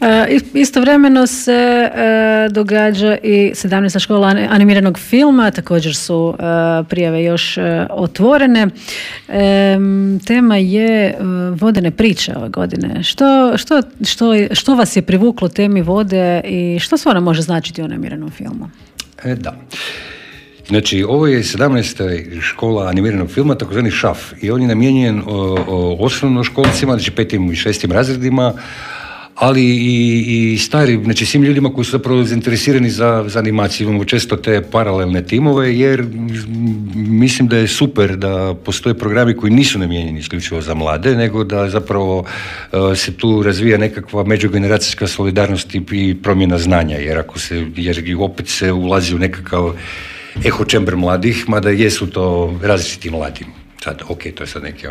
Istovremeno se događa i 17. škola animiranog filma, također su prijave još otvorene. Tema je vodene priče ove godine. Što vas je privuklo temi vode i što stvarno može značiti u animiranom filmu? Da. Znači, ovo je 17. škola animiranog filma, takozvani ŠAF, i on je namijenjen osnovnoškolcima, znači 5. i 6. razredima, ali i stari, znači svim ljudima koji su zapravo zainteresirani za animaciju. Imamo često te paralelne timove, jer mislim da je super da postoje programi koji nisu namijenjeni isključivo za mlade, nego da zapravo se tu razvija nekakva međugeneracijska solidarnost i promjena znanja, jer opet se ulazi u nekakav eho chamber mladih, mada jesu to različiti mladi. Sad, ok, to je sad neke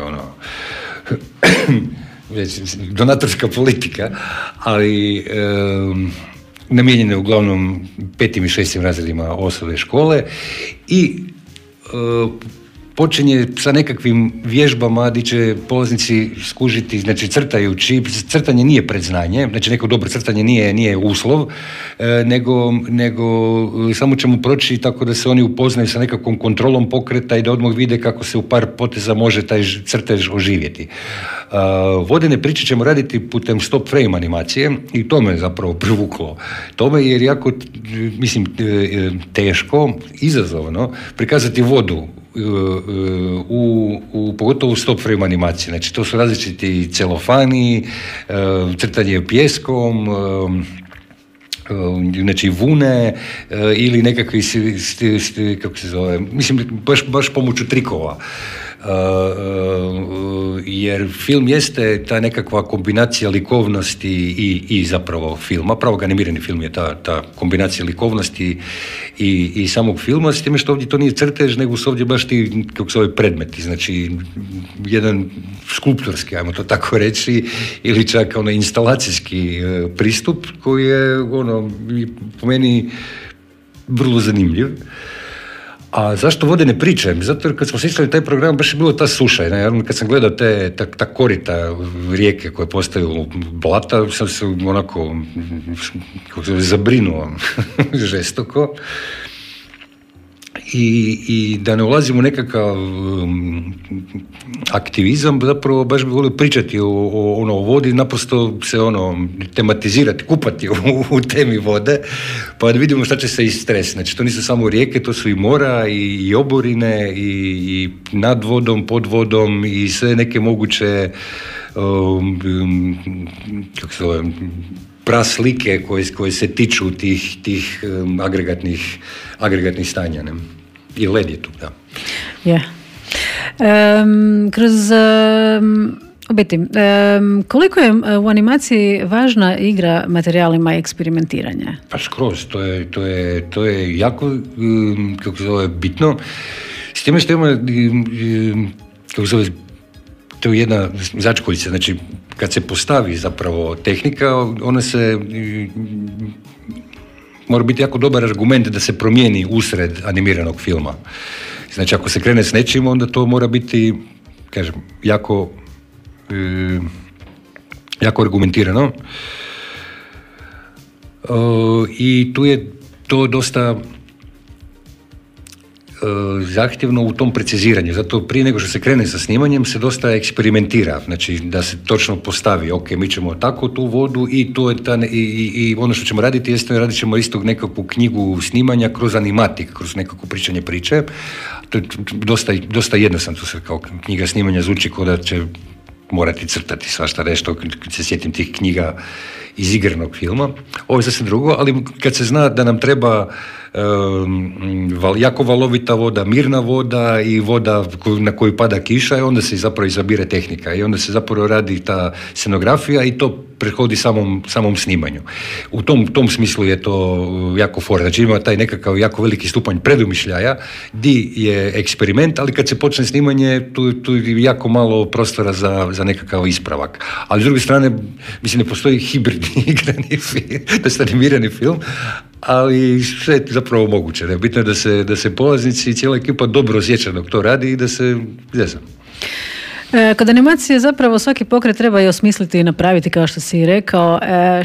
donatorska politika, ali namijenjene uglavnom 5. i 6. razredima osnovne škole i počinje sa nekakvim vježbama gdje će polaznici skužiti, znači crtajući, crtanje nije predznanje, znači neko dobro crtanje nije uslov, nego samo ćemo proći tako da se oni upoznaju sa nekakvom kontrolom pokreta i da odmah vide kako se u par poteza može taj crtež oživjeti. Vodene priče ćemo raditi putem stop frame animacije i to me zapravo privuklo. Tome jer jako, teško, izazovno prikazati vodu pogotovo u stop frame animaciji. Znači, to su različiti celofani, crtanje pjeskom, znači vune ili nekakvi, kako se zove, baš pomoću trikova. Jer film jeste ta nekakva kombinacija likovnosti i zapravo filma. Pravo animirani film je ta kombinacija likovnosti i samog filma, s time što ovdje to nije crtež, nego su ovdje baš ti, kako se zove, predmeti. Znači, jedan skulptorski, ajmo to tako reći, ili čak instalacijski pristup koji je po meni vrlo zanimljiv. A zašto vodene priče? Zato jer kad smo smislili taj program, baš je bilo ta suša. Kad sam gledao ta korita rijeke koje postaju blata, sam se onako zabrinuo žestoko. I da ne ulazimo u nekakav aktivizam, zapravo baš bi volio pričati o vodi, naprosto se tematizirati, kupati u temi vode, pa da vidimo šta će se istresiti. Znači, to nisu samo rijeke, to su i mora, i oborine, i nad vodom, pod vodom, i sve neke moguće kako se zove, praslike koje se tiču tih agregatnih stanja. Ne? I led je tu, da. Yeah. Kroz koliko je u animaciji važna igra materijalima i eksperimentiranje? Pa skroz, to je jako, kako se zove, bitno. S time što ima, kako se zove, to je jedna začkoljica, znači kad se postavi zapravo tehnika, ona se mora biti jako dobar argument da se promijeni usred animiranog filma. Znači, ako se krene s nečim, onda to mora biti, kažem, jako argumentirano. I tu je to dosta zahtjevno u tom preciziranju. Zato prije nego što se krene sa snimanjem se dosta eksperimentira. Znači, da se točno postavi, ok, mi ćemo tako tu vodu i to je i ono što ćemo raditi jeste, radit ćemo isto nekakvu knjigu snimanja kroz animatik, kroz nekakvo pričanje priče. To je dosta jednostavno, to se kao knjiga snimanja zvuči kao da će morati crtati svašta nešto, kad se sjetim tih knjiga iz igranog filma. Ovo je sasvim drugo, ali kad se zna da nam treba jako valovita voda, mirna voda i voda na koju pada kiša, onda se zapravo izabire tehnika i onda se zapravo radi ta scenografija i to prethodi samom snimanju. U tom smislu je to jako fora. Znači ima taj nekakav jako veliki stupanj predumišljaja di je eksperiment, ali kad se počne snimanje tu je jako malo prostora za nekakav ispravak. Ali s druge strane, mislim, ne postoji hibridni igrani film, da je animirani film, ali sve je zapravo moguće. Bitno je da se polaznici i cijela ekipa dobro osjeća dok to radi i da se zezam. Kod animacije zapravo svaki pokret treba i osmisliti i napraviti, kao što si rekao.